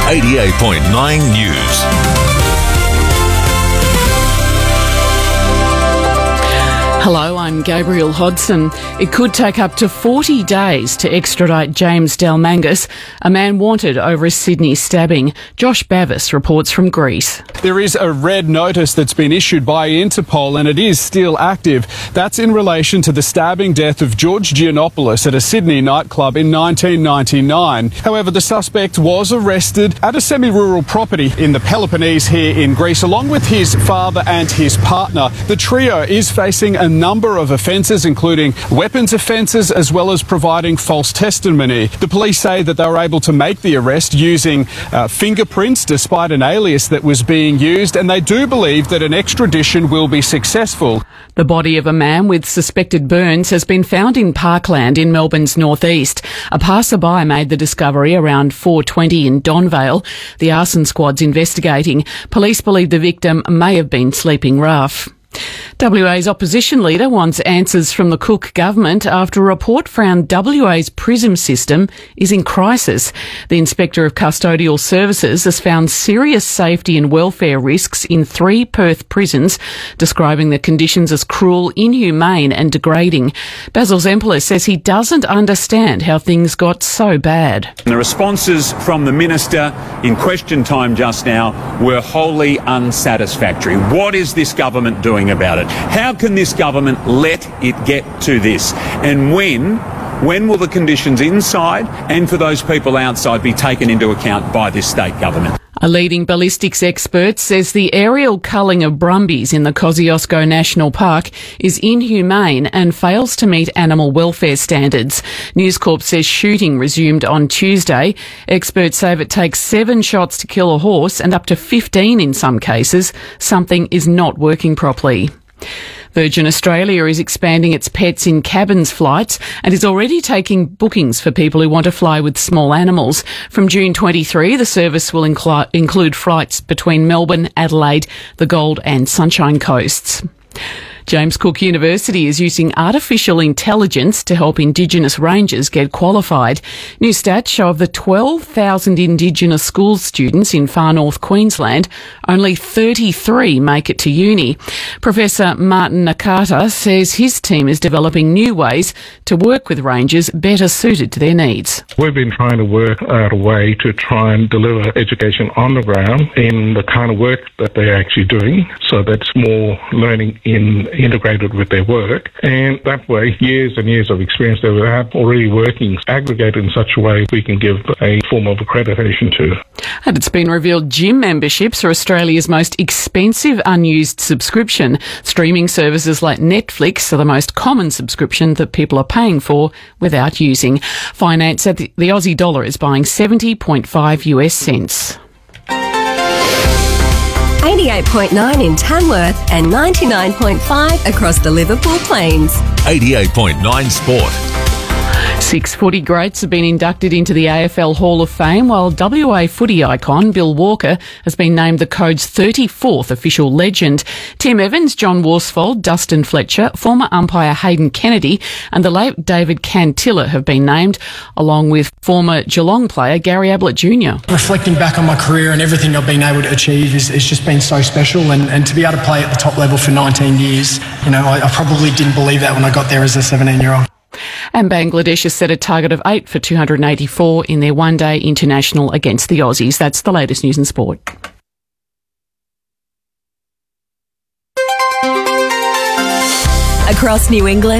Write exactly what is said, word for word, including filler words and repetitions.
eighty-eight point nine News. Hello, I'm Gabriel Hodson. It could take up to forty days to extradite James Dalmangas, a man wanted over a Sydney stabbing. Josh Bavis reports from Greece. There is a red notice that's been issued by Interpol and it is still active. That's in relation to the stabbing death of George Giannopoulos at a Sydney nightclub in nineteen ninety-nine. However, the suspect was arrested at a semi-rural property in the Peloponnese here in Greece, along with his father and his partner. The trio is facing a number of offences, including weapons offences as well as providing false testimony. The police say that they were able to make the arrest using uh, fingerprints despite an alias that was being used, and they do believe that an extradition will be successful. The body of a man with suspected burns has been found in Parkland in Melbourne's northeast. A passerby made the discovery around four twenty in Donvale. The arson squad's investigating. Police believe the victim may have been sleeping rough. W A's opposition leader wants answers from the Cook government after a report found W A's PRISM system is in crisis. The Inspector of Custodial Services has found serious safety and welfare risks in three Perth prisons, describing the conditions as cruel, inhumane and degrading. Basil Zempilas says he doesn't understand how things got so bad. The responses from the Minister in question time just now were wholly unsatisfactory. What is this government doing about it? How can this government let it get to this? And when, when will the conditions inside and for those people outside be taken into account by this state government? A leading ballistics expert says the aerial culling of brumbies in the Kosciuszko National Park is inhumane and fails to meet animal welfare standards. News Corp says shooting resumed on Tuesday. Experts say if it takes seven shots to kill a horse and up to fifteen in some cases, something is not working properly. Virgin Australia is expanding its pets in cabins flights and is already taking bookings for people who want to fly with small animals. From June twenty-third, the service will inclu- include flights between Melbourne, Adelaide, the Gold and Sunshine Coasts. James Cook University is using artificial intelligence to help Indigenous rangers get qualified. New stats show of the twelve thousand Indigenous school students in far north Queensland, only thirty-three make it to uni. Professor Martin Nakata says his team is developing new ways to work with rangers better suited to their needs. We've been trying to work out a way to try and deliver education on the ground in the kind of work that they're actually doing, so that's more learning in integrated with their work, and that way years and years of experience they will have already working aggregated in such a way we can give a form of accreditation to. And it's been revealed gym memberships are Australia's most expensive unused subscription. Streaming services like Netflix are the most common subscription that people are paying for without using. Finance at the, the Aussie dollar is buying seventy point five US cents. eighty-eight point nine in Tamworth and ninety-nine point five across the Liverpool Plains. eighty-eight point nine Sport. Six footy greats have been inducted into the A F L Hall of Fame, while W A footy icon Bill Walker has been named the Code's thirty-fourth official legend. Tim Evans, John Worsfold, Dustin Fletcher, former umpire Hayden Kennedy and the late David Cantilla have been named, along with former Geelong player Gary Ablett Junior Reflecting back on my career and everything I've been able to achieve is, it's just been so special, and, and to be able to play at the top level for nineteen years, you know, I, I probably didn't believe that when I got there as a seventeen-year-old. And Bangladesh has set a target of eight for two hundred eighty-four in their one-day international against the Aussies. That's the latest news and sport. Across New England.